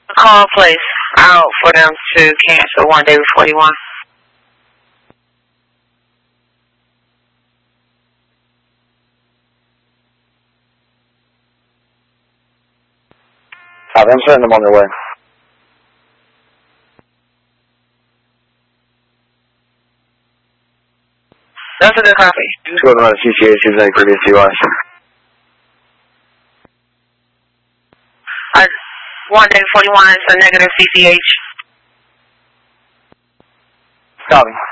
Call place out for them to cancel 1 David 41. I'm sending them on their way. That's a good copy. Just go to run CCH, who's any previous DUIs. 1 David 41 is a negative CCH. Copy.